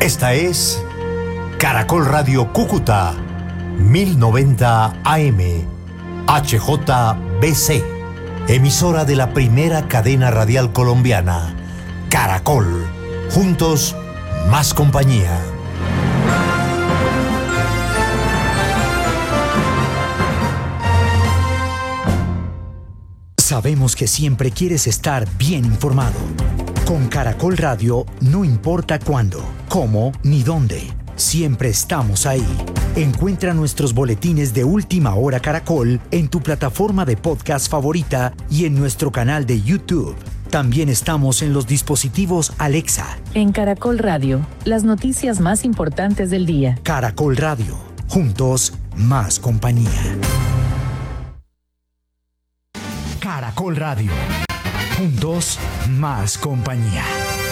Esta es Caracol Radio Cúcuta, 1090 AM, HJBC, emisora de la primera cadena radial colombiana, Caracol, juntos, más compañía. Sabemos que siempre quieres estar bien informado. Con Caracol Radio, no importa cuándo, cómo ni dónde, siempre estamos ahí. Encuentra nuestros boletines de Última Hora Caracol en tu plataforma de podcast favorita y en nuestro canal de YouTube. También estamos en los dispositivos Alexa. En Caracol Radio, las noticias más importantes del día. Caracol Radio, juntos, más compañía. Caracol Radio, juntos, más compañía.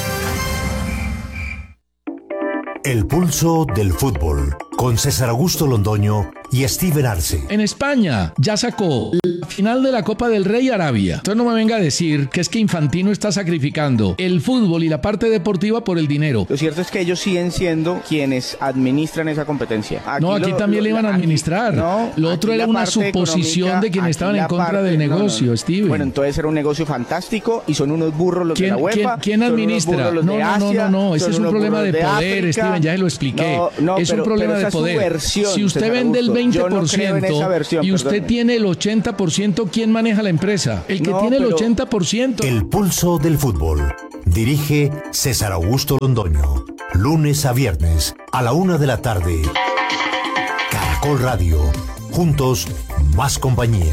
El pulso del fútbol, con César Augusto Londoño y Steven Arce. En España ya sacó la final de la Copa del Rey Arabia. Entonces no me venga a decir que es que Infantino está sacrificando el fútbol y la parte deportiva por el dinero. Lo cierto es que ellos siguen siendo quienes administran esa competencia. Aquí también le iban a administrar. Lo otro era una suposición de quienes estaban en contra del negocio, Steven. Bueno, entonces era un negocio fantástico y son unos burros los de la UEFA. ¿Quién administra? No, ese es un problema de poder, Steven, ya se lo expliqué. Es un problema de poder. Si usted vende el 20% y usted tiene el 80%, ¿quién maneja la empresa? El que tiene el 80%. El pulso del fútbol. Dirige César Augusto Londoño. Lunes a viernes a la 1 de la tarde. Caracol Radio. Juntos, más compañía.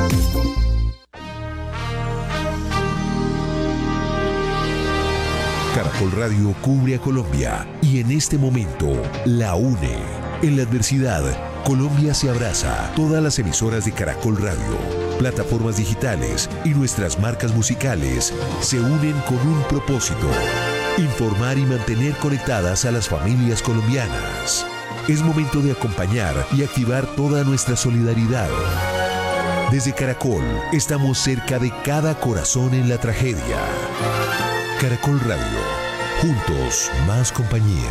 Caracol Radio cubre a Colombia y en este momento la une. En la adversidad, Colombia se abraza. Todas las emisoras de Caracol Radio, plataformas digitales y nuestras marcas musicales se unen con un propósito: informar y mantener conectadas a las familias colombianas. Es momento de acompañar y activar toda nuestra solidaridad. Desde Caracol, estamos cerca de cada corazón en la tragedia. Caracol Radio, juntos, más compañía.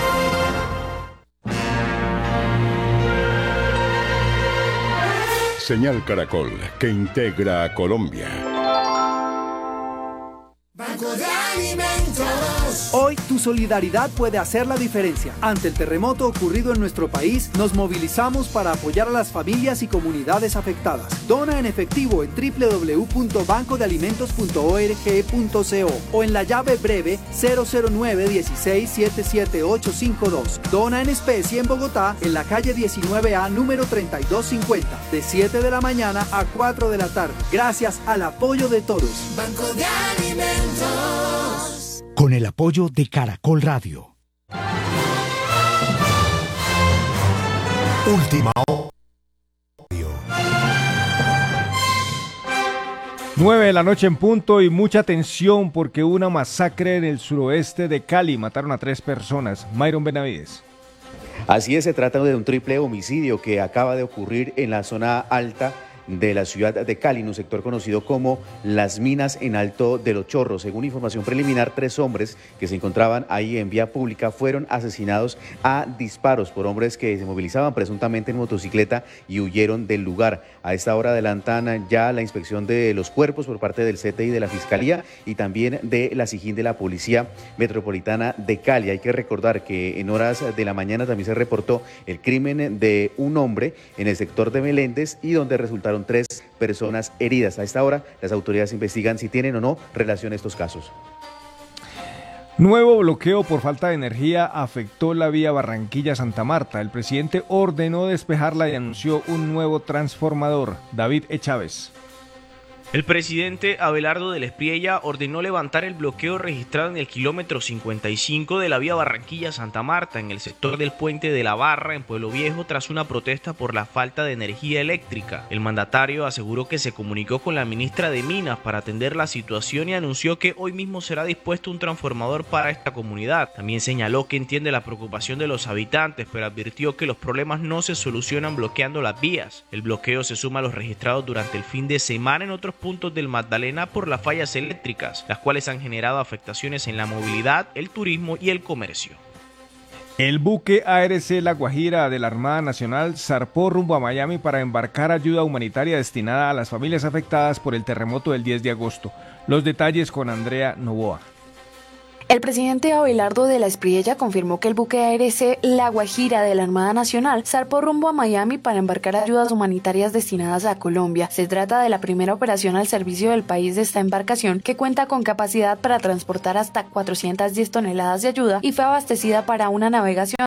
Señal Caracol, que integra a Colombia. Banco de Alimentos. Hoy tu solidaridad puede hacer la diferencia. Ante el terremoto ocurrido en nuestro país, nos movilizamos para apoyar a las familias y comunidades afectadas. Dona en efectivo en www.bancodealimentos.org.co o en la llave breve 009-16-77852. Dona en especie en Bogotá, en la calle 19A, número 3250, de 7 de la mañana a 4 de la tarde. Gracias al apoyo de todos. Banco de Alimentos. Con el apoyo de Caracol Radio. Última hora. 9 de la noche en punto y mucha atención porque hubo una masacre en el suroeste de Cali. Mataron a 3 personas. Myron Benavides. Así es, se trata de un triple homicidio que acaba de ocurrir en la zona alta de la ciudad de Cali, en un sector conocido como Las Minas en Alto de los Chorros. Según información preliminar, 3 hombres que se encontraban ahí en vía pública fueron asesinados a disparos por hombres que se movilizaban presuntamente en motocicleta y huyeron del lugar. A esta hora adelantan ya la inspección de los cuerpos por parte del CTI de la Fiscalía y también de la SIJIN de la Policía Metropolitana de Cali. Hay que recordar que en horas de la mañana también se reportó el crimen de un hombre en el sector de Meléndez y donde resultaron 3 personas heridas. A esta hora, las autoridades investigan si tienen o no relación a estos casos. Nuevo bloqueo por falta de energía afectó la vía Barranquilla-Santa Marta. El presidente ordenó despejarla y anunció un nuevo transformador. David Chávez. El presidente Abelardo del Espriella ordenó levantar el bloqueo registrado en el kilómetro 55 de la vía Barranquilla-Santa Marta, en el sector del Puente de la Barra, en Pueblo Viejo, tras una protesta por la falta de energía eléctrica. El mandatario aseguró que se comunicó con la ministra de Minas para atender la situación y anunció que hoy mismo será dispuesto un transformador para esta comunidad. También señaló que entiende la preocupación de los habitantes, pero advirtió que los problemas no se solucionan bloqueando las vías. El bloqueo se suma a los registrados durante el fin de semana en otros puntos del Magdalena por las fallas eléctricas, las cuales han generado afectaciones en la movilidad, el turismo y el comercio. El buque ARC La Guajira de la Armada Nacional zarpó rumbo a Miami para embarcar ayuda humanitaria destinada a las familias afectadas por el terremoto del 10 de agosto. Los detalles con Andrea Novoa. El presidente Abelardo de la Espriella confirmó que el buque ARC La Guajira de la Armada Nacional zarpó rumbo a Miami para embarcar ayudas humanitarias destinadas a Colombia. Se trata de la primera operación al servicio del país de esta embarcación, que cuenta con capacidad para transportar hasta 410 toneladas de ayuda y fue abastecida para una navegación.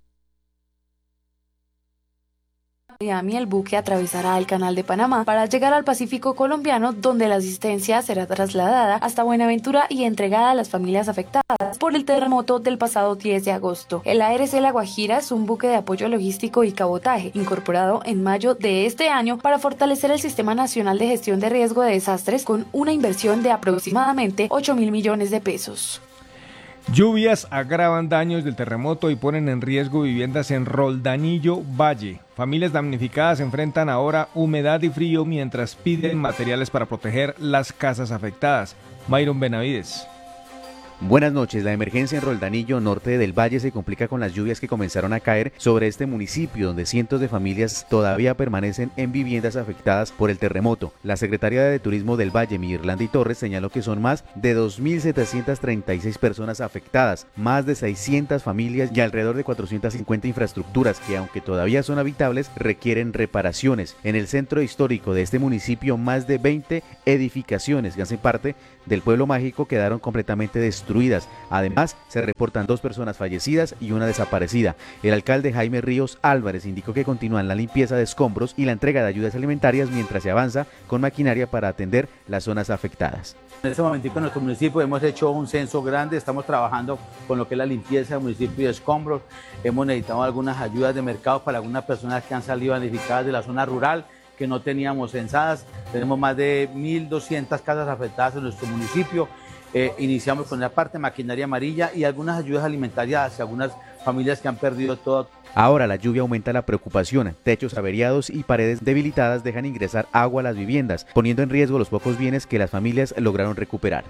Miami, el buque atravesará el Canal de Panamá para llegar al Pacífico colombiano, donde la asistencia será trasladada hasta Buenaventura y entregada a las familias afectadas por el terremoto del pasado 10 de agosto. El ARC La Guajira es un buque de apoyo logístico y cabotaje, incorporado en mayo de este año para fortalecer el Sistema Nacional de Gestión de Riesgo de Desastres, con una inversión de aproximadamente 8.000 millones de pesos. Lluvias agravan daños del terremoto y ponen en riesgo viviendas en Roldanillo Valle. Familias damnificadas enfrentan ahora humedad y frío mientras piden materiales para proteger las casas afectadas. Myron Benavides. Buenas noches. La emergencia en Roldanillo, norte del Valle, se complica con las lluvias que comenzaron a caer sobre este municipio, donde cientos de familias todavía permanecen en viviendas afectadas por el terremoto. La secretaria de Turismo del Valle, Mirlandi Torres, señaló que son más de 2.736 personas afectadas, más de 600 familias y alrededor de 450 infraestructuras que, aunque todavía son habitables, requieren reparaciones. En el centro histórico de este municipio, más de 20 edificaciones que hacen parte del pueblo mágico quedaron completamente destruidas. Además, se reportan 2 personas fallecidas y una desaparecida. El alcalde Jaime Ríos Álvarez indicó que continúan la limpieza de escombros y la entrega de ayudas alimentarias mientras se avanza con maquinaria para atender las zonas afectadas. En este momentico en nuestro municipio hemos hecho un censo grande, estamos trabajando con lo que es la limpieza del municipio de escombros. Hemos necesitado algunas ayudas de mercado para algunas personas que han salido damnificadas de la zona rural, que no teníamos censadas. Tenemos más de 1.200 casas afectadas en nuestro municipio. Iniciamos con la parte de maquinaria amarilla y algunas ayudas alimentarias hacia algunas familias que han perdido todo. Ahora la lluvia aumenta la preocupación. Techos averiados y paredes debilitadas dejan ingresar agua a las viviendas, poniendo en riesgo los pocos bienes que las familias lograron recuperar.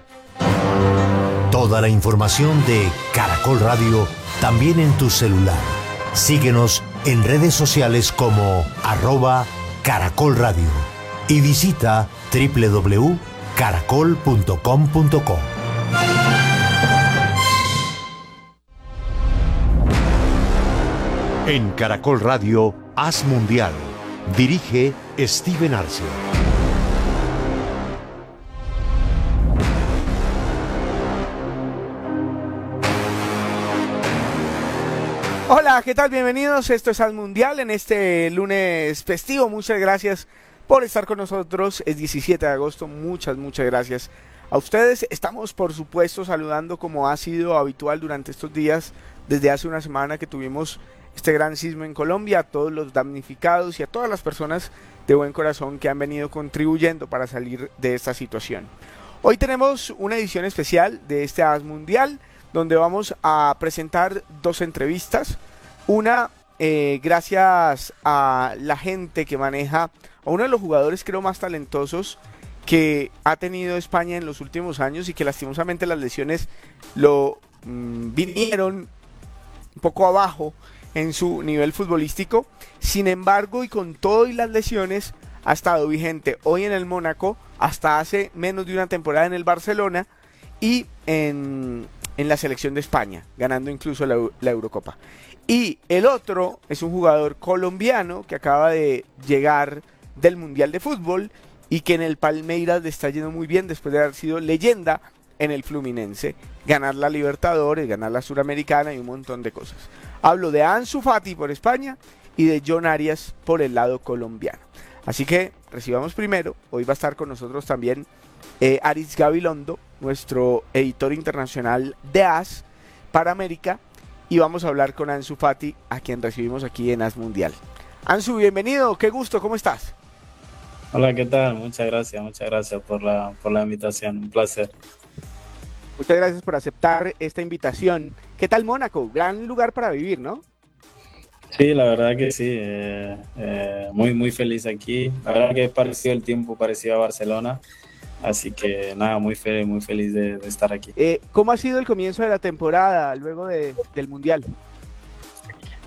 Toda la información de Caracol Radio también en tu celular. Síguenos en redes sociales como @Caracol Radio y visita www.caracol.com.co. En Caracol Radio, Haz Mundial. Dirige Steven Arce. Hola, ¿qué tal? Bienvenidos. Esto es Haz Mundial en este lunes festivo. Muchas gracias por estar con nosotros. Es 17 de agosto. Muchas gracias a ustedes. Estamos, por supuesto, saludando como ha sido habitual durante estos días, desde hace una semana que tuvimos este gran sismo en Colombia, a todos los damnificados y a todas las personas de buen corazón que han venido contribuyendo para salir de esta situación. Hoy tenemos una edición especial de este Haz Mundial, donde vamos a presentar 2 entrevistas. Una, gracias a la gente que maneja, a uno de los jugadores creo más talentosos que ha tenido España en los últimos años y que lastimosamente las lesiones lo vinieron un poco abajo en su nivel futbolístico. Sin embargo, y con todo y las lesiones, ha estado vigente hoy en el Mónaco, hasta hace menos de una temporada en el Barcelona y en la selección de España, ganando incluso la Eurocopa. Y el otro es un jugador colombiano que acaba de llegar del Mundial de Fútbol y que en el Palmeiras le está yendo muy bien después de haber sido leyenda en el Fluminense, ganar la Libertadores, ganar la Suramericana y un montón de cosas. Hablo de Ansu Fati por España y de John Arias por el lado colombiano. Así que recibamos primero, hoy va a estar con nosotros también Aris Gabilondo, nuestro editor internacional de AS para América, y vamos a hablar con Ansu Fati, a quien recibimos aquí en AS Mundial. Ansu, bienvenido, qué gusto, ¿cómo estás? Hola, ¿qué tal? Muchas gracias por la invitación, un placer. Muchas gracias por aceptar esta invitación. ¿Qué tal Mónaco? Gran lugar para vivir, ¿no? Sí, la verdad que sí, muy feliz aquí. La verdad que el tiempo parecido a Barcelona, así que nada, muy feliz de estar aquí. ¿Cómo ha sido el comienzo de la temporada luego del Mundial?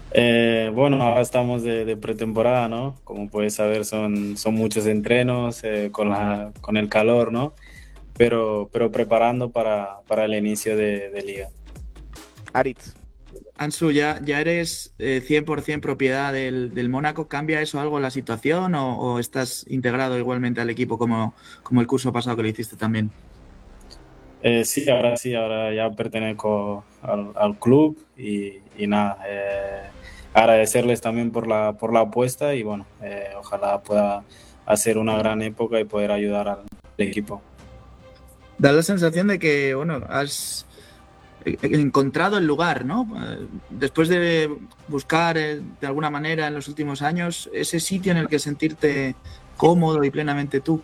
Bueno, ahora estamos de pretemporada, ¿no? Como puedes saber, son muchos entrenos con el calor, ¿no? Pero preparando para el inicio de liga. Aritz. Ansu, ya eres 100% propiedad del Mónaco. ¿Cambia eso algo la situación o estás integrado igualmente al equipo como el curso pasado que lo hiciste también? Sí, ahora ya pertenezco al club y nada, agradecerles también por la apuesta y bueno, ojalá pueda hacer una gran época y poder ayudar al equipo. Da la sensación de que, bueno, has encontrado el lugar, ¿no? Después de buscar de alguna manera en los últimos años ese sitio en el que sentirte cómodo y plenamente tú.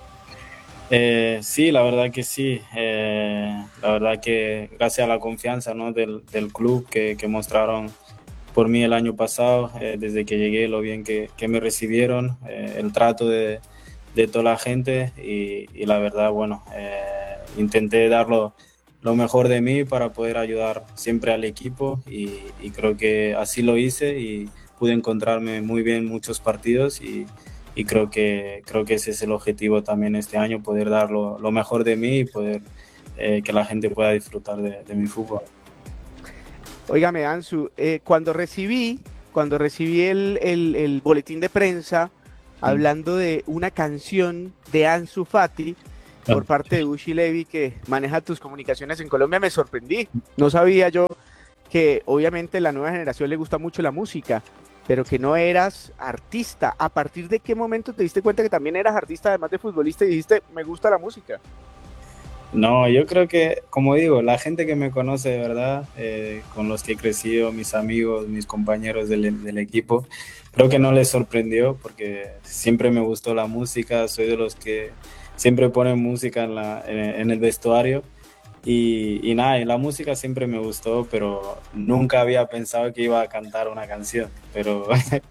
Sí, la verdad que sí. La verdad que gracias a la confianza, ¿no? del club que mostraron por mí el año pasado, desde que llegué, lo bien que me recibieron, el trato de toda la gente y la verdad, bueno, intenté dar lo mejor de mí para poder ayudar siempre al equipo y creo que así lo hice y pude encontrarme muy bien en muchos partidos y creo que ese es el objetivo también este año, poder dar lo mejor de mí y poder que la gente pueda disfrutar de mi fútbol. Óigame, Ansu, cuando recibí el boletín de prensa hablando de una canción de Ansu Fati por parte de Ushi Levy, que maneja tus comunicaciones en Colombia, me sorprendí. No sabía yo que obviamente a la nueva generación le gusta mucho la música, pero que no eras artista. ¿A partir de qué momento te diste cuenta que también eras artista, además de futbolista, y dijiste, me gusta la música? No, yo creo que, como digo, la gente que me conoce de verdad, con los que he crecido, mis amigos, mis compañeros del equipo, creo que no les sorprendió porque siempre me gustó la música, soy de los que siempre ponen música en el vestuario y nada, y la música siempre me gustó, pero nunca había pensado que iba a cantar una canción, pero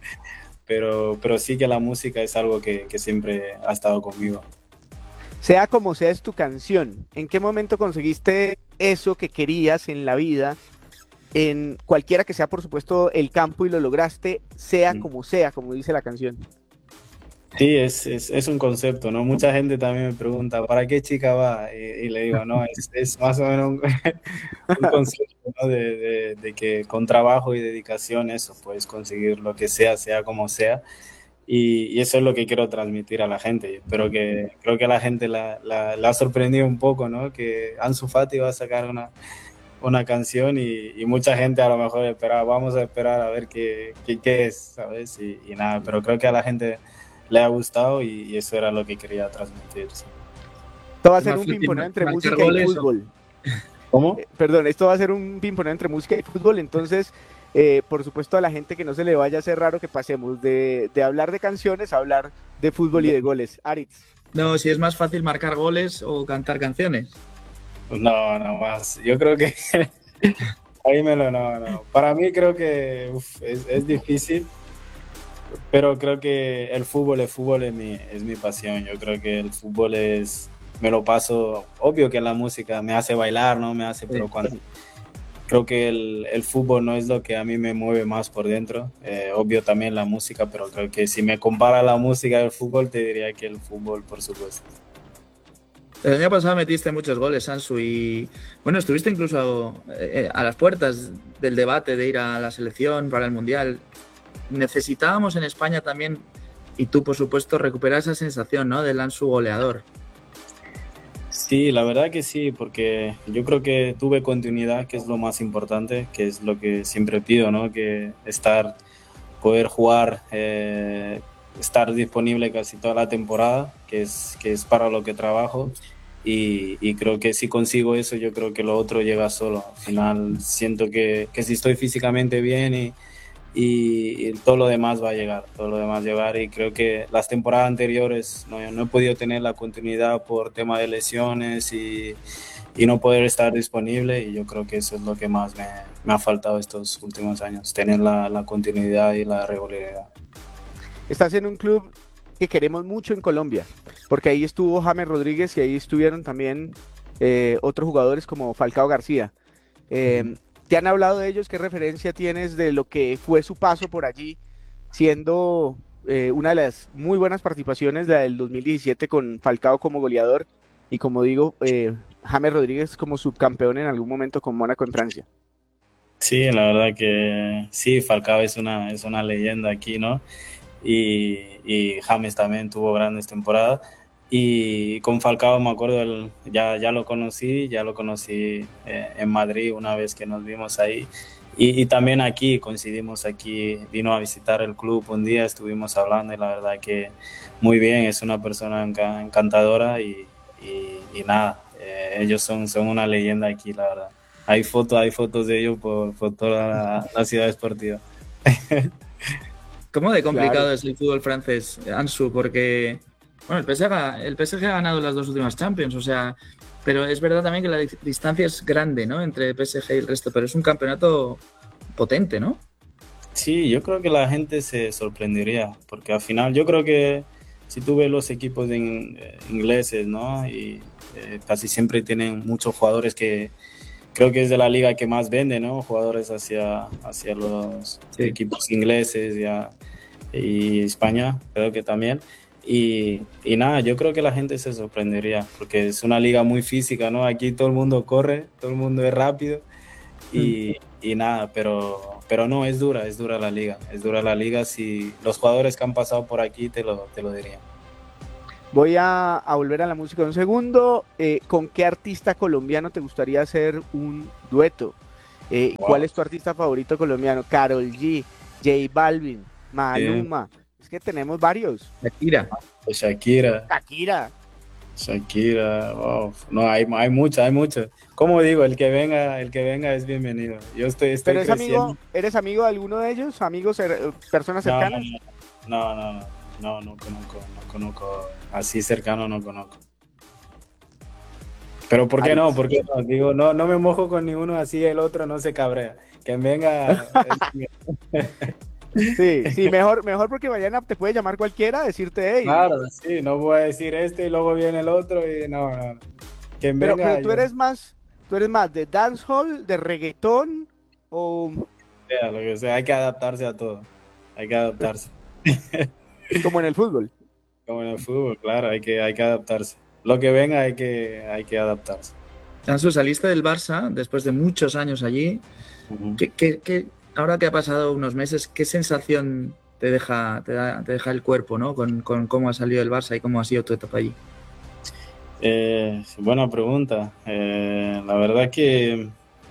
sí que la música es algo que siempre ha estado conmigo. Sea como sea, es tu canción. ¿En qué momento conseguiste eso que querías en la vida? En cualquiera que sea, por supuesto, el campo y lo lograste, sea, como dice la canción. Sí, es un concepto, ¿no? Mucha gente también me pregunta, ¿para qué chica va? Y le digo, no, es más o menos un concepto, ¿no? de que con trabajo y dedicación eso, puedes conseguir lo que sea como sea. Y eso es lo que quiero transmitir a la gente. Creo que a la gente la ha sorprendido un poco, ¿no? Que Ansu Fati va a sacar una canción y mucha gente a lo mejor esperaba, vamos a esperar a ver qué es, ¿sabes? Y nada, pero creo que a la gente le ha gustado y eso era lo que quería transmitir. ¿Sí? Esto va a ser un pimponeo entre música y fútbol. ¿Cómo? Perdón, esto va a ser un pimponeo entre música y fútbol, entonces... por supuesto, a la gente que no se le vaya a hacer raro que pasemos de hablar de canciones a hablar de fútbol y de goles. Aritz. No, si es más fácil marcar goles o cantar canciones. No más. Yo creo que ahí no. Para mí creo que es difícil, pero creo que el fútbol es mi pasión. Yo creo que el fútbol me lo paso, obvio que la música me hace bailar, ¿no? Pero cuando... Creo que el fútbol no es lo que a mí me mueve más por dentro, obvio también la música, pero creo que si me compara la música del fútbol, te diría que el fútbol, por supuesto. El año pasado metiste muchos goles, Ansu, y bueno, estuviste incluso a las puertas del debate de ir a la selección para el Mundial. Necesitábamos en España también, y tú por supuesto, recuperar esa sensación, ¿no?, del Ansu goleador. Sí, la verdad que sí, porque yo creo que tuve continuidad, que es lo más importante, que es lo que siempre pido, ¿no? Que poder jugar, estar disponible casi toda la temporada, que es para lo que trabajo, y creo que si consigo eso, yo creo que lo otro llega solo. Al final siento que si estoy físicamente bien y todo lo demás va a llegar, y creo que las temporadas anteriores no he podido tener la continuidad por tema de lesiones y no poder estar disponible, y yo creo que eso es lo que más me ha faltado estos últimos años, tener la continuidad y la regularidad. Estás en un club que queremos mucho en Colombia, porque ahí estuvo James Rodríguez y ahí estuvieron también otros jugadores como Falcao García. ¿Te han hablado de ellos? ¿Qué referencia tienes de lo que fue su paso por allí, siendo una de las muy buenas participaciones, la del 2017 con Falcao como goleador y, como digo, James Rodríguez como subcampeón en algún momento con Mónaco en Francia? Sí, la verdad que sí, Falcao es una leyenda aquí, ¿no? Y James también tuvo grandes temporadas. Y con Falcao me acuerdo, ya lo conocí en Madrid una vez que nos vimos ahí. Y también aquí, coincidimos aquí, vino a visitar el club un día, estuvimos hablando y la verdad que muy bien, es una persona encantadora y nada, ellos son una leyenda aquí, la verdad. Hay fotos de ellos por toda la ciudad esportiva. ¿Cómo de complicado es el fútbol francés, Ansu? Porque bueno, el PSG ha ganado las 2 últimas Champions, o sea, pero es verdad también que la distancia es grande, ¿no? Entre el PSG y el resto, pero es un campeonato potente, ¿no? Sí, yo creo que la gente se sorprendería, porque al final yo creo que si tú ves los equipos ingleses, ¿no? Y casi siempre tienen muchos jugadores que creo que es de la liga que más vende, ¿no? Jugadores hacia los equipos ingleses y España, creo que también. Y nada, yo creo que la gente se sorprendería, porque es una liga muy física, ¿no? Aquí todo el mundo corre, todo el mundo es rápido y nada, pero no, es dura la liga. Es dura la liga, si los jugadores que han pasado por aquí te lo dirían. Voy a volver a la música un segundo. ¿Con qué artista colombiano te gustaría hacer un dueto? ¿Cuál es tu artista favorito colombiano? Karol G, J Balvin, Maluma. Es que tenemos varios. Shakira, wow. No, hay muchas. Como digo, el que venga es bienvenido. Yo estoy ¿Pero ¿eres amigo de alguno de ellos? ¿Amigos, personas cercanas? No conozco. Así cercano no conozco. Pero ¿por qué no? Digo, no me mojo con ninguno, así el otro no se cabrea. Que venga. Sí, mejor porque mañana te puede llamar cualquiera, decirte, hey. Claro, sí, no voy a decir y luego viene el otro y no. Que venga. Pero tú eres más de dancehall, de reggaetón o... Lo que sea, hay que adaptarse a todo. Hay que adaptarse. Como en el fútbol. Como en el fútbol, claro, hay que adaptarse. Lo que venga hay que adaptarse. Ansu, saliste del Barça después de muchos años allí. Uh-huh. Ahora que ha pasado unos meses, ¿qué sensación te deja el cuerpo, ¿no? Con cómo ha salido el Barça y cómo ha sido tu etapa allí. Buena pregunta. La verdad que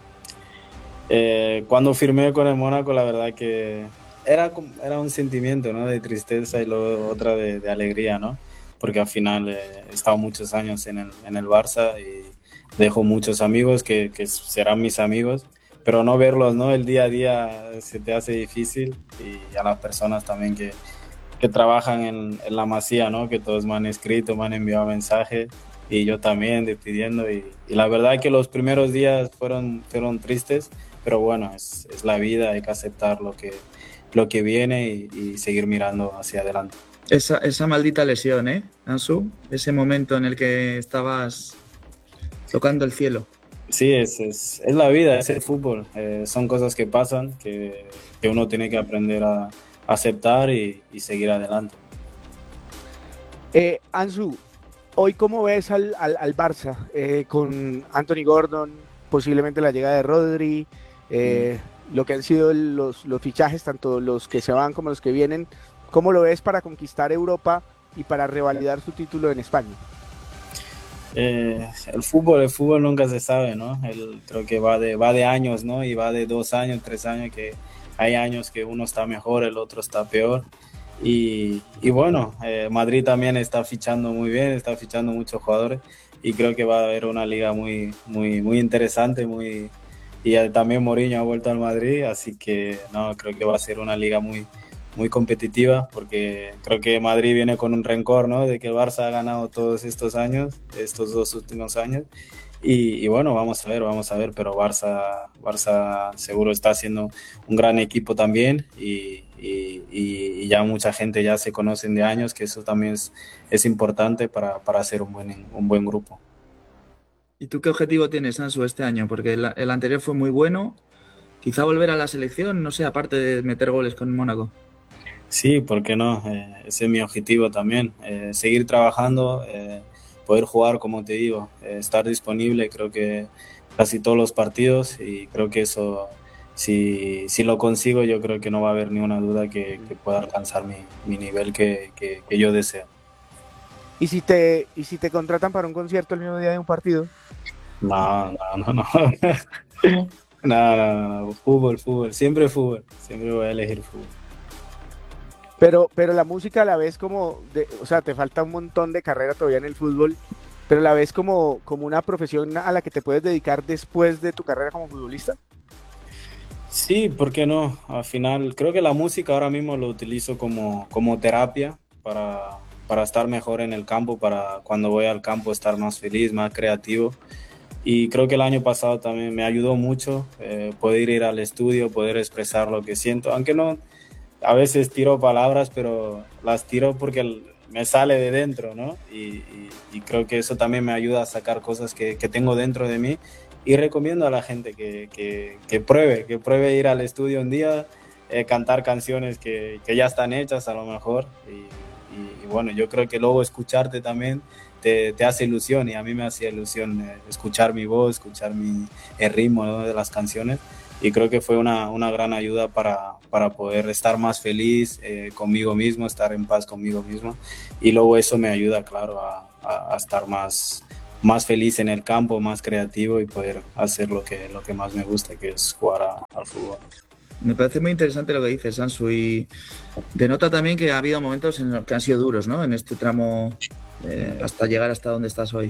cuando firmé con el Mónaco, la verdad que era un sentimiento, ¿no? De tristeza y luego otra de alegría, ¿no? Porque al final he estado muchos años en el Barça y dejo muchos amigos que serán mis amigos, pero no verlos, ¿no? El día a día se te hace difícil, y a las personas también que trabajan en la Masía, ¿no? Que todos me han escrito, me han enviado mensajes, y yo también despidiendo, y la verdad que los primeros días fueron tristes, pero bueno, es la vida, hay que aceptar lo que viene y seguir mirando hacia adelante. Esa maldita lesión, Ansu, ese momento en el que estabas tocando el cielo. Sí, es la vida, es el fútbol, son cosas que pasan, que uno tiene que aprender a aceptar y seguir adelante. Ansu, hoy ¿cómo ves al Barça con Anthony Gordon, posiblemente la llegada de Rodri, lo que han sido los fichajes, tanto los que se van como los que vienen? ¿Cómo lo ves para conquistar Europa y para revalidar su título en España? El fútbol nunca se sabe, ¿no? Creo que va de años, ¿no? Y va de 2 años, 3 años, que hay años que uno está mejor, el otro está peor. Y bueno, Madrid también está fichando muy bien, está fichando muchos jugadores, y creo que va a haber una liga muy, muy, muy interesante, y también Mourinho ha vuelto al Madrid, así que no, creo que va a ser una liga muy, muy competitiva, porque creo que Madrid viene con un rencor, ¿no? De que el Barça ha ganado todos estos años, estos 2 últimos años, y bueno, vamos a ver, pero Barça seguro está haciendo un gran equipo también, y ya mucha gente ya se conocen de años, que eso también es importante para hacer un buen grupo. ¿Y tú qué objetivo tienes, Ansu, este año? Porque el anterior fue muy bueno, quizá volver a la selección, no sé, aparte de meter goles con Mónaco. Sí, ¿por qué no? Ese es mi objetivo también, seguir trabajando, poder jugar, como te digo, estar disponible, creo que casi todos los partidos, y creo que eso, si lo consigo, yo creo que no va a haber ninguna duda que pueda alcanzar mi nivel que yo deseo. ¿Y si te contratan para un concierto el mismo día de un partido? No. No, fútbol, siempre voy a elegir fútbol. Pero la música la ves como, o sea, te falta un montón de carrera todavía en el fútbol, pero la ves como una profesión a la que te puedes dedicar después de tu carrera como futbolista. Sí, ¿por qué no? Al final, creo que la música ahora mismo lo utilizo como terapia para estar mejor en el campo, para cuando voy al campo estar más feliz, más creativo. Y creo que el año pasado también me ayudó mucho poder ir al estudio, poder expresar lo que siento, aunque no, a veces tiro palabras, pero las tiro porque me sale de dentro, ¿no? Y creo que eso también me ayuda a sacar cosas que tengo dentro de mí, y recomiendo a la gente que pruebe ir al estudio un día, cantar canciones que ya están hechas a lo mejor, y bueno, yo creo que luego escucharte también te hace ilusión, y a mí me hacía ilusión escuchar mi voz, escuchar el ritmo, ¿no?, de las canciones, y creo que fue una gran ayuda para poder estar más feliz conmigo mismo, estar en paz conmigo mismo, y luego eso me ayuda, claro, a estar más feliz en el campo, más creativo, y poder hacer lo que más me gusta, que es jugar al fútbol. Me parece muy interesante lo que dices, Ansu, y denota también que ha habido momentos en los que han sido duros, ¿no?, en este tramo hasta llegar hasta donde estás hoy.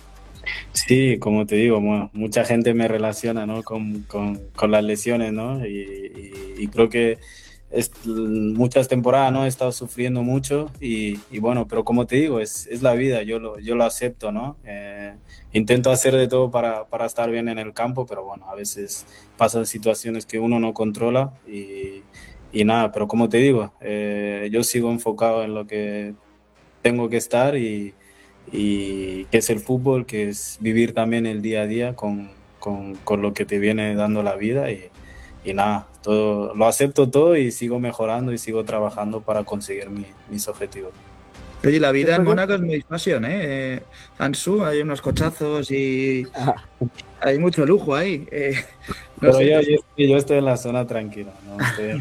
Sí, como te digo, bueno, mucha gente me relaciona, ¿no?, con las lesiones, ¿no? Y creo que muchas temporadas, ¿no?, he estado sufriendo mucho, y bueno, pero como te digo, es la vida, yo lo acepto, ¿no? Intento hacer de todo para estar bien en el campo, pero bueno, a veces pasan situaciones que uno no controla, y nada, pero como te digo, yo sigo enfocado en lo que tengo que estar, y que es el fútbol, que es vivir también el día a día con lo que te viene dando la vida, y nada, todo lo acepto todo, y sigo mejorando y sigo trabajando para conseguir mis objetivos. Oye, la vida en Mónaco es muy pasión, ¿eh? Ansu, hay unos cochazos y hay mucho lujo ahí. No, pero sé, yo estoy en la zona tranquila, ¿no?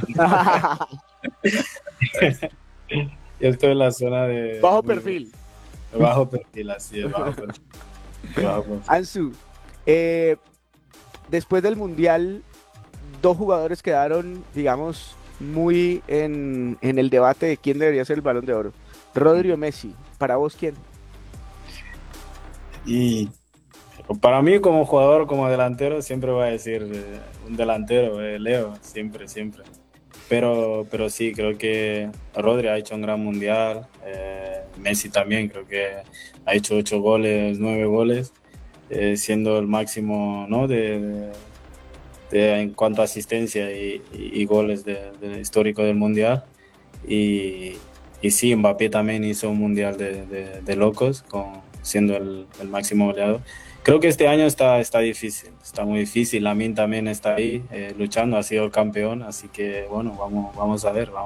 Yo estoy en la zona de... Bajo perfil. Bajo perfil, así es, bajo perfil. Ansu, después del Mundial, dos jugadores quedaron, digamos, muy en el debate de quién debería ser el Balón de Oro. Rodri o Messi. ¿Para vos quién? Y para mí, como jugador, como delantero, siempre voy a decir un delantero, Leo, siempre. Pero sí, creo que Rodri ha hecho un gran mundial, Messi también, creo que ha hecho 8 goles, 9 goles, siendo el máximo, ¿no?, en cuanto a asistencia y goles del histórico del mundial. Y sí, Mbappé también hizo un mundial de locos, siendo el máximo goleador. Creo que este año está difícil, está muy difícil. Lamine también está ahí luchando, ha sido el campeón, así que bueno, vamos a ver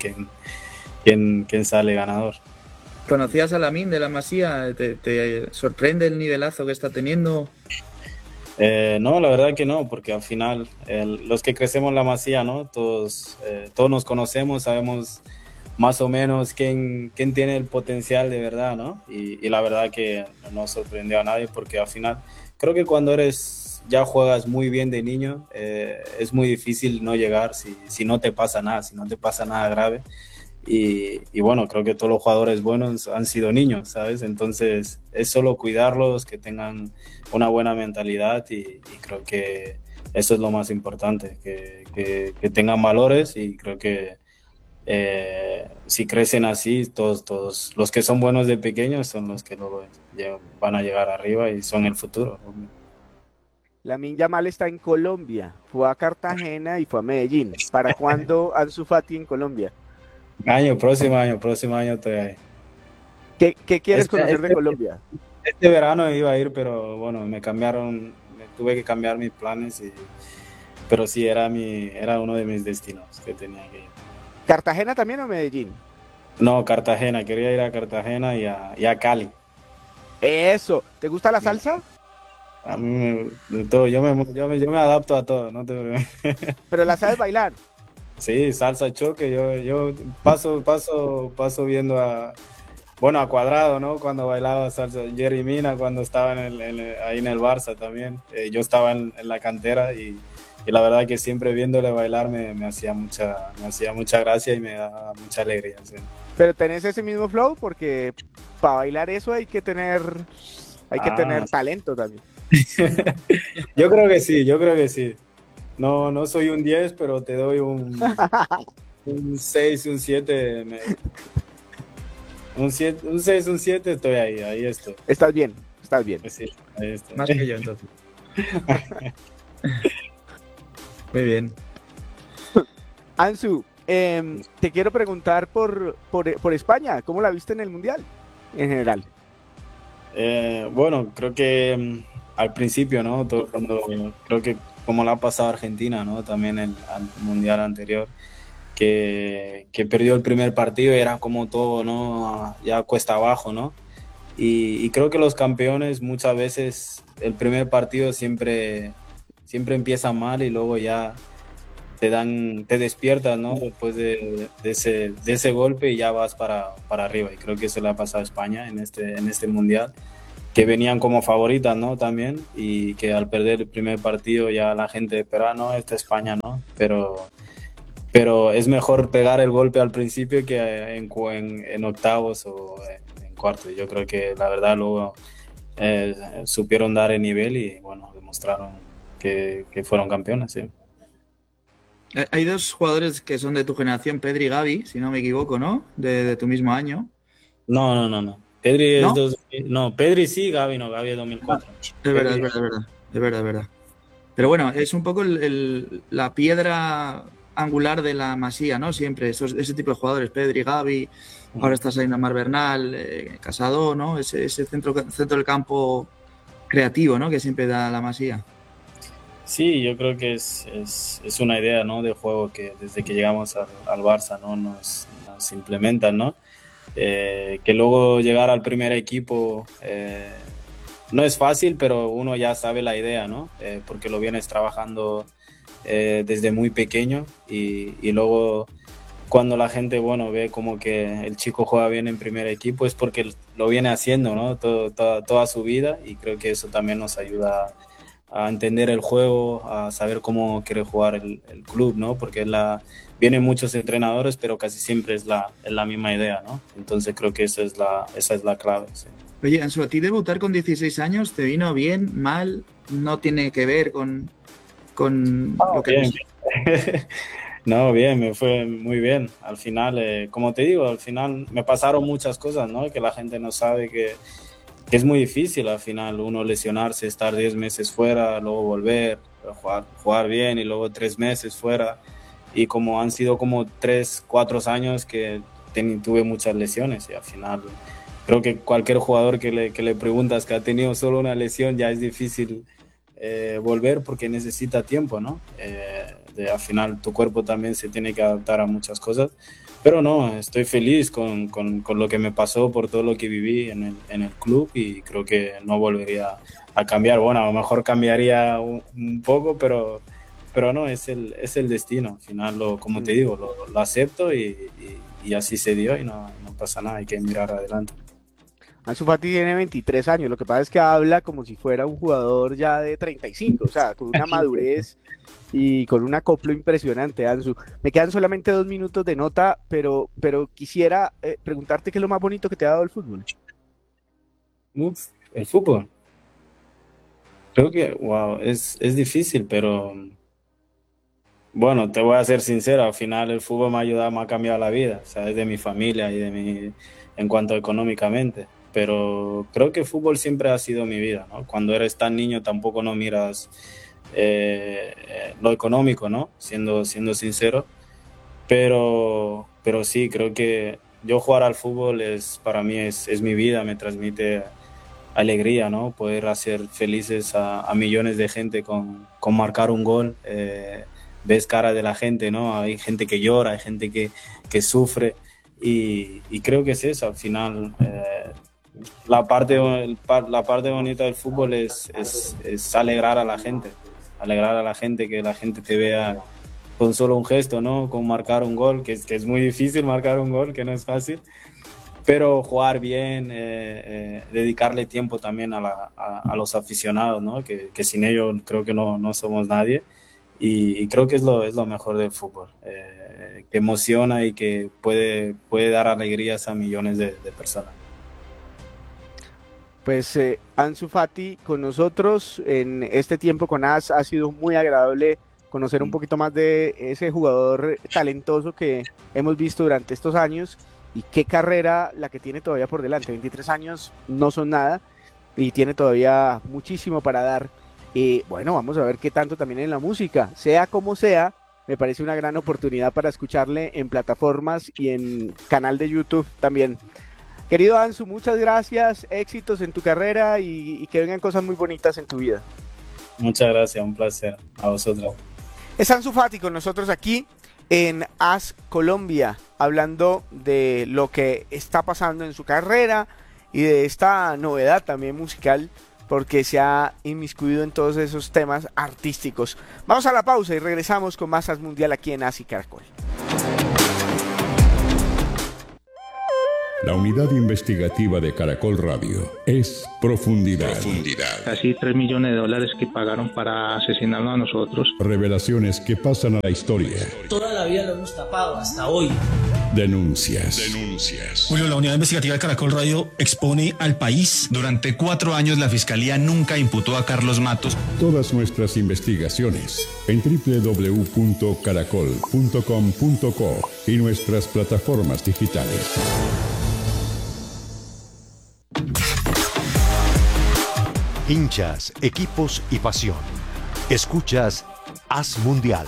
quién sale ganador. ¿Conocías a Lamine de la Masía? ¿Te sorprende el nivelazo que está teniendo? No, la verdad que no, porque al final los que crecemos en la Masía, ¿no?, todos nos conocemos, sabemos más o menos quién tiene el potencial de verdad, ¿no? Y la verdad que no sorprendió a nadie, porque al final creo que cuando ya juegas muy bien de niño, es muy difícil no llegar si no te pasa nada, si no te pasa nada grave. Y bueno, creo que todos los jugadores buenos han sido niños, ¿sabes? Entonces es solo cuidarlos, que tengan una buena mentalidad, y creo que eso es lo más importante, que tengan valores, y creo que si crecen así, todos los que son buenos de pequeños son los que luego van a llegar arriba y son el futuro. Lamine Yamal está en Colombia, fue a Cartagena y fue a Medellín. ¿Para cuándo Ansu Fati en Colombia? Próximo año estoy ahí. ¿Qué quieres conocer de Colombia? Este verano iba a ir, pero bueno, me tuve que cambiar mis planes, pero sí, era uno de mis destinos que tenía que ir. ¿Cartagena también o Medellín? No, Cartagena, quería ir a Cartagena y a Cali. Eso, ¿te gusta la salsa? A mí de todo, yo me adapto a todo, no te preocupes. ¿Pero la sabes bailar? Sí, salsa choque, yo paso viendo a Cuadrado, ¿no? Cuando bailaba salsa, Jerry Mina cuando estaba ahí en el Barça también. Yo estaba en la cantera y la verdad que siempre viéndole bailar me hacía mucha gracia y me da mucha alegría. Sí. Pero tenés ese mismo flow porque para bailar eso hay que tener talento también. Yo creo que sí. No soy un 10, pero te doy un 6, un 7. Un 6, un 7, estoy ahí estoy. Estás bien. Sí, ahí estoy. Más que yo, entonces. Muy bien. Ansu, te quiero preguntar por España. ¿Cómo la viste en el Mundial en general? Bueno, creo que al principio, ¿no? Creo que como la ha pasado Argentina, ¿no? También al Mundial anterior, que perdió el primer partido y era como todo, ¿no? Ya cuesta abajo, ¿no? Y creo que los campeones muchas veces el primer partido siempre empieza mal y luego ya te despiertas, ¿no? Después de ese golpe y ya vas para arriba. Y creo que eso le ha pasado a España en este Mundial, que venían como favoritas, ¿no? También, y que al perder el primer partido ya la gente espera, no, esta España, ¿no? Pero es mejor pegar el golpe al principio que en octavos o en cuartos. Yo creo que la verdad luego supieron dar el nivel y, bueno, demostraron que fueron campeones, sí. Hay dos jugadores que son de tu generación, Pedri y Gavi, si no me equivoco, ¿no? De tu mismo año. No. Pedri ¿No? No, Pedri sí, Gavi no, Gavi es 2004. Es verdad. Pero bueno, es un poco la piedra angular de la Masía, ¿no? Siempre, ese tipo de jugadores, Pedri, Gavi, ahora está saliendo Mar Bernal, Casado, ¿no? Ese centro del campo creativo, ¿no? Que siempre da la Masía. Sí, yo creo que es una idea, ¿no? De juego que desde que llegamos al Barça, ¿no? Nos implementan, ¿no? Que luego llegar al primer equipo no es fácil, pero uno ya sabe la idea, ¿no? Porque lo vienes trabajando desde muy pequeño y luego cuando la gente, bueno, ve como que el chico juega bien en primer equipo es porque lo viene haciendo, ¿no? Toda su vida y creo que eso también nos ayuda a entender el juego, a saber cómo quiere jugar el club, ¿no? Porque vienen muchos entrenadores, pero casi siempre es la misma idea, ¿no? Entonces creo que esa es la clave, sí. Oye, Ansu, ¿a ti debutar con 16 años te vino bien, mal? ¿No tiene que ver con lo que... Bien. No, bien, me fue muy bien. Al final, como te digo, al final me pasaron muchas cosas, ¿no? Que la gente no sabe que es muy difícil al final uno lesionarse, estar 10 meses fuera, luego volver, jugar bien y luego 3 meses fuera. Y como han sido como 3, 4 años que tuve muchas lesiones y al final creo que cualquier jugador que le preguntas que ha tenido solo una lesión ya es difícil volver porque necesita tiempo, ¿no? Al final tu cuerpo también se tiene que adaptar a muchas cosas. Pero no, estoy feliz con lo que me pasó, por todo lo que viví en el club y creo que no volvería a cambiar. Bueno, a lo mejor cambiaría un poco, pero no, es el destino. Al final, como te digo, lo acepto y así se dio y no pasa nada, hay que mirar adelante. Ansu Fati tiene 23 años, lo que pasa es que habla como si fuera un jugador ya de 35, o sea, con una madurez y con un acoplo impresionante, Ansu. Me quedan solamente 2 minutos de nota, pero quisiera preguntarte qué es lo más bonito que te ha dado el fútbol. El fútbol. Creo que, wow, es difícil, pero bueno, te voy a ser sincero, al final el fútbol me ha ayudado, me ha cambiado la vida, ¿sabes? De mi familia y en cuanto económicamente. Pero creo que el fútbol siempre ha sido mi vida, ¿no? Cuando eres tan niño tampoco no miras lo económico, ¿no? Siendo sincero. Pero sí, creo que yo jugar al fútbol para mí es mi vida, me transmite alegría, ¿no? Poder hacer felices a millones de gente con marcar un gol. Ves cara de la gente, ¿no? Hay gente que llora, hay gente que sufre y creo que es eso, al final la parte bonita del fútbol es alegrar a la gente, que la gente te vea con solo un gesto, ¿no? Con marcar un gol, que es muy difícil marcar un gol, que no es fácil, pero jugar bien, dedicarle tiempo también a los aficionados, ¿no? Que sin ellos creo que no somos nadie. Y creo que es lo mejor del fútbol, que emociona y que puede dar alegrías a millones de personas. Pues Ansu Fati con nosotros en este tiempo con AS, ha sido muy agradable conocer un poquito más de ese jugador talentoso que hemos visto durante estos años, y qué carrera la que tiene todavía por delante. 23 años no son nada y tiene todavía muchísimo para dar. Bueno, vamos a ver qué tanto también en la música, sea como sea. Me parece una gran oportunidad para escucharle en plataformas y en canal de YouTube también. Querido Ansu, muchas gracias, éxitos en tu carrera y que vengan cosas muy bonitas en tu vida. Muchas gracias, un placer, a vosotros. Es Ansu Fati con nosotros aquí en AS Colombia, hablando de lo que está pasando en su carrera y de esta novedad también musical, porque se ha inmiscuido en todos esos temas artísticos. Vamos a la pausa y regresamos con más AS Mundial aquí en AS y Caracol. La unidad investigativa de Caracol Radio es Profundidad. Casi $3 millones que pagaron para asesinarnos a nosotros. Revelaciones que pasan a la historia. Toda la vida lo hemos tapado, hasta hoy. Denuncias. Julio, la unidad investigativa de Caracol Radio expone al país. Durante 4 años la Fiscalía nunca imputó a Carlos Matos. Todas nuestras investigaciones en www.caracol.com.co y nuestras plataformas digitales. Hinchas, equipos y pasión. Escuchas AS Mundial.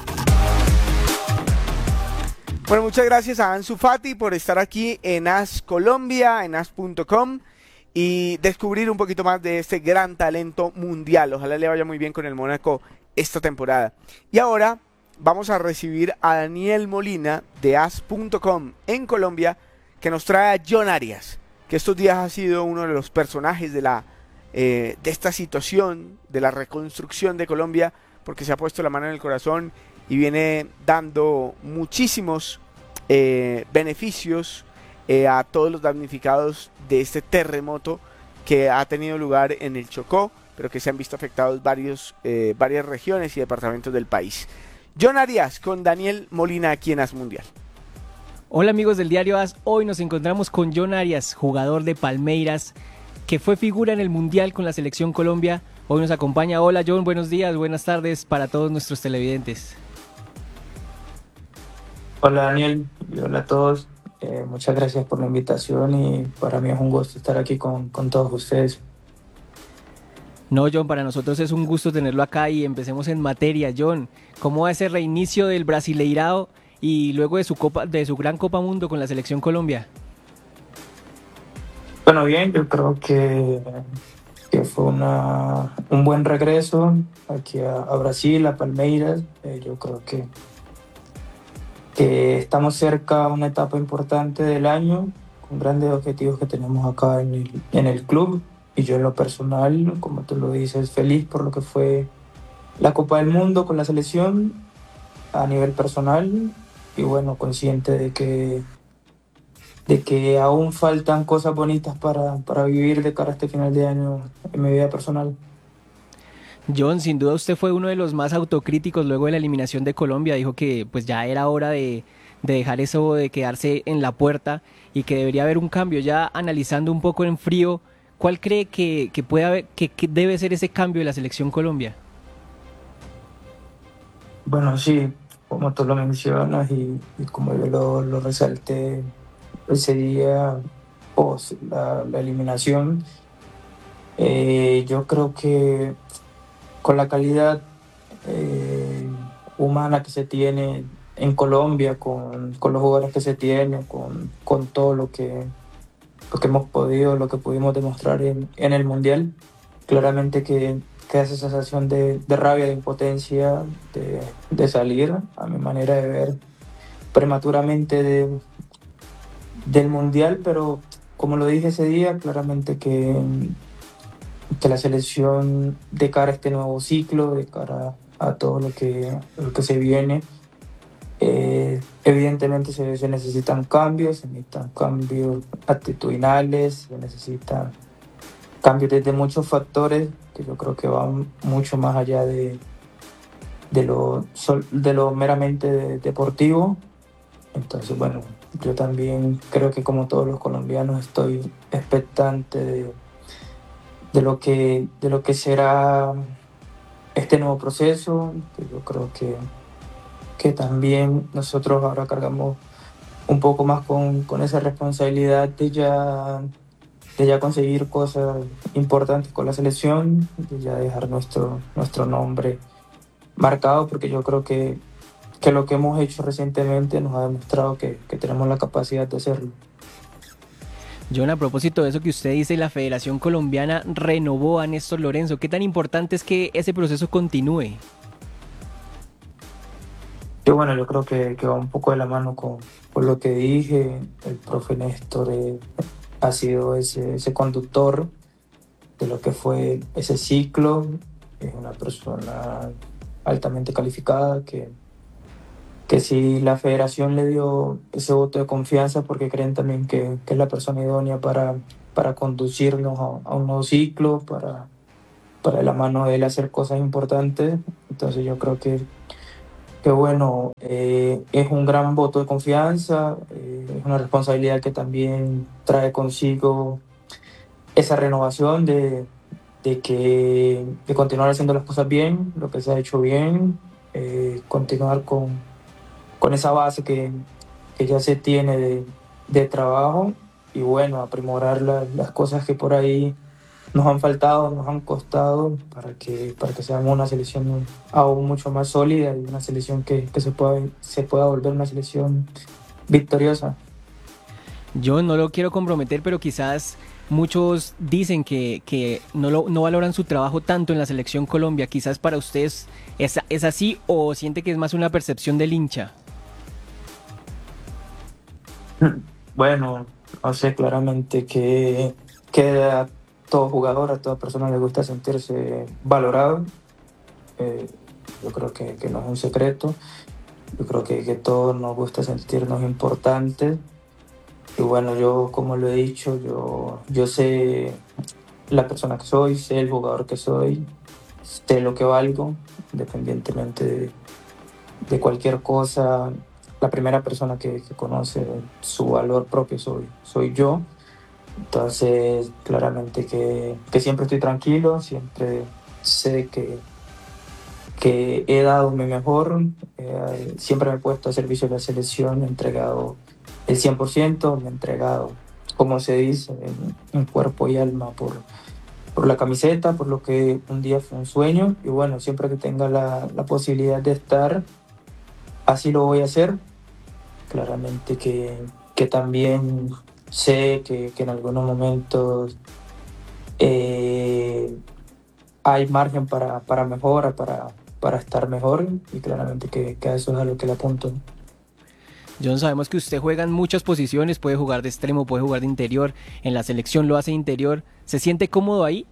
Bueno, muchas gracias a Ansu Fati por estar aquí en AS Colombia, en as.com, y descubrir un poquito más de este gran talento mundial. Ojalá le vaya muy bien con el Mónaco esta temporada. Y ahora vamos a recibir a Daniel Molina de as.com en Colombia, que nos trae a John Arias, que estos días ha sido uno de los personajes de esta situación, de la reconstrucción de Colombia, porque se ha puesto la mano en el corazón y viene dando muchísimos beneficios a todos los damnificados de este terremoto que ha tenido lugar en el Chocó, pero que se han visto afectados varias regiones y departamentos del país. John Arias con Daniel Molina aquí en AS Mundial. Hola amigos del diario AS, hoy nos encontramos con John Arias, jugador de Palmeiras, que fue figura en el Mundial con la Selección Colombia. Hoy nos acompaña. Hola John, buenos días, buenas tardes para todos nuestros televidentes. Hola Daniel, y hola a todos. Muchas gracias por la invitación y para mí es un gusto estar aquí con todos ustedes. No, John, para nosotros es un gusto tenerlo acá y empecemos en materia. John, ¿cómo va ese reinicio del Brasileirao y luego de su gran Copa Mundo con la Selección Colombia? Bueno, bien, yo creo que fue un buen regreso aquí a Brasil, a Palmeiras. Yo creo que estamos cerca a una etapa importante del año, con grandes objetivos que tenemos acá en el club. Y yo en lo personal, como tú lo dices, feliz por lo que fue la Copa del Mundo con la selección a nivel personal. Y bueno, consciente de que aún faltan cosas bonitas para vivir de cara a este final de año en mi vida personal. John, sin duda usted fue uno de los más autocríticos luego de la eliminación de Colombia. Dijo que pues ya era hora de dejar eso de quedarse en la puerta y que debería haber un cambio. Ya analizando un poco en frío, ¿cuál cree que puede haber, que debe ser ese cambio de la Selección Colombia? Bueno, sí, como tú lo mencionas y como yo lo resalté ese día post la eliminación, yo creo que con la calidad humana que se tiene en Colombia, con los jugadores que se tienen, con todo lo que que hemos podido, lo que pudimos demostrar en el Mundial. Claramente que esa sensación de rabia, de impotencia, de salir, a mi manera de ver, prematuramente del Mundial, pero como lo dije ese día, claramente que la selección, de cara a este nuevo ciclo, de cara a todo lo que se viene, evidentemente se necesitan cambios actitudinales, se necesitan cambios desde muchos factores que yo creo que van mucho más allá de lo meramente deportivo. Entonces, bueno, yo también creo que, como todos los colombianos, estoy expectante de lo que será este nuevo proceso, que yo creo que también nosotros ahora cargamos un poco más con esa responsabilidad de ya conseguir cosas importantes con la selección, de ya dejar nuestro nombre marcado, porque yo creo que lo que hemos hecho recientemente nos ha demostrado que tenemos la capacidad de hacerlo. John, a propósito de eso que usted dice, la Federación Colombiana renovó a Néstor Lorenzo. ¿Qué tan importante es que ese proceso continúe? Yo creo que va un poco de la mano con lo que dije. El profe Néstor ha sido ese conductor de lo que fue ese ciclo. Es una persona altamente calificada que si la federación le dio ese voto de confianza, porque creen también que es la persona idónea para conducirnos a un nuevo ciclo, para de la mano de él hacer cosas importantes. Entonces yo creo que es un gran voto de confianza, es una responsabilidad que también trae consigo esa renovación de continuar haciendo las cosas bien, lo que se ha hecho bien, continuar con esa base que ya se tiene de trabajo, y aprimorar las cosas que por ahí nos han faltado, nos han costado, para que seamos una selección aún mucho más sólida, y una selección que se pueda volver una selección victoriosa. Yo no lo quiero comprometer, pero quizás muchos dicen que no valoran su trabajo tanto en la Selección Colombia. Quizás para ustedes es así, o siente que es más una percepción del hincha. Bueno, no sé, claramente que a todo jugador, a toda persona le gusta sentirse valorado. Yo creo que no es un secreto. Yo creo que todos nos gusta sentirnos importantes. Y yo, como lo he dicho, yo sé la persona que soy, sé el jugador que soy, sé lo que valgo, independientemente de cualquier cosa. La primera persona que conoce su valor propio soy yo. Entonces, claramente que siempre estoy tranquilo, siempre sé que he dado mi mejor, siempre me he puesto a servicio de la selección, he entregado el 100%, me he entregado, como se dice, en cuerpo y alma por la camiseta, por lo que un día fue un sueño. Y siempre que tenga la posibilidad de estar, así lo voy a hacer. Claramente que también sé que en algunos momentos hay margen para mejora, para estar mejor, y claramente que a eso es a lo que le apunto. John, sabemos que usted juega en muchas posiciones, puede jugar de extremo, puede jugar de interior, en la selección lo hace interior. ¿Se siente cómodo ahí?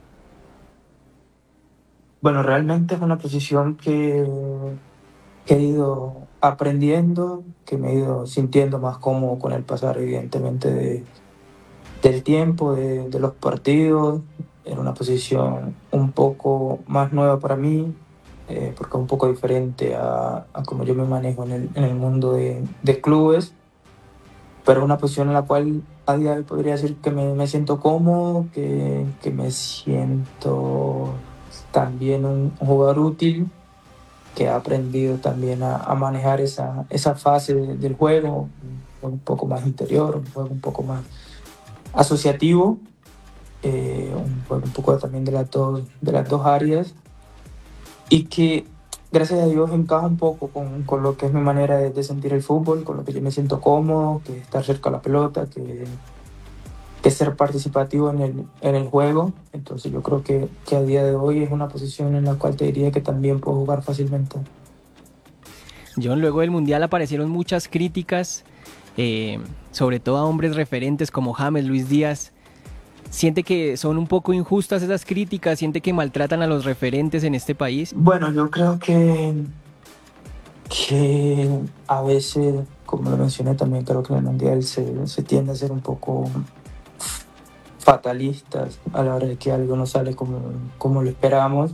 Realmente es una posición que he ido aprendiendo, que me he ido sintiendo más cómodo con el pasar, evidentemente, del tiempo, de los partidos. Era una posición un poco más nueva para mí, porque es un poco diferente a como yo me manejo en el mundo de clubes, pero una posición en la cual a día de hoy podría decir que me siento cómodo, que me siento también un jugador útil, que ha aprendido también a manejar esa fase del juego, un poco más interior, un juego un poco más asociativo, un poco también de las dos áreas, y que gracias a Dios encaja un poco con lo que es mi manera de sentir el fútbol, con lo que yo me siento cómodo, que estar cerca de la pelota, ser participativo en el juego. Entonces yo creo que a día de hoy es una posición en la cual te diría que también puedo jugar fácilmente. John, luego del Mundial aparecieron muchas críticas, sobre todo a hombres referentes como James, Luis Díaz. ¿Siente que son un poco injustas esas críticas? ¿Siente que maltratan a los referentes en este país? Bueno, yo creo que a veces, como lo mencioné también, creo que en el Mundial se tiende a ser un poco fatalistas a la hora de que algo no sale como lo esperamos.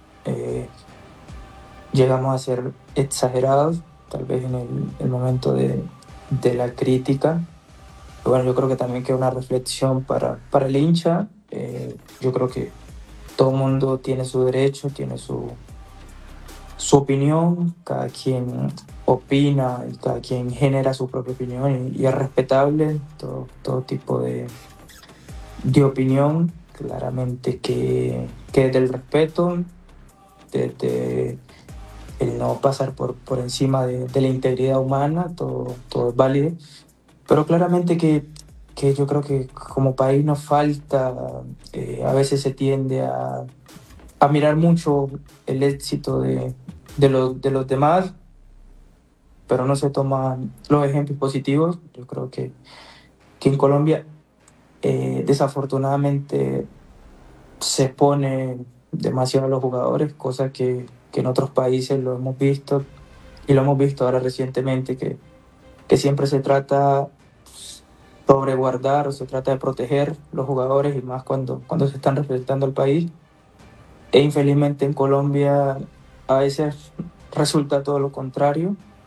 Llegamos a ser exagerados, tal vez en el momento de la crítica. Pero bueno, yo creo que también queda una reflexión para el hincha. Yo creo que todo el mundo tiene su derecho, tiene su opinión, cada quien opina y cada quien genera su propia opinión y es respetable todo tipo de opinión. Claramente que del respeto, de el no pasar por encima de la integridad humana, todo es válido, pero claramente que yo creo que como país nos falta, a veces se tiende a mirar mucho el éxito de los demás, pero no se toman los ejemplos positivos. Yo creo que en Colombia desafortunadamente se expone demasiado a los jugadores, cosa que en otros países lo hemos visto, y lo hemos visto ahora recientemente, que siempre se trata sobre guardar o se trata de proteger los jugadores, y más cuando se están representando al país. E infelizmente en Colombia a veces resulta todo lo contrario.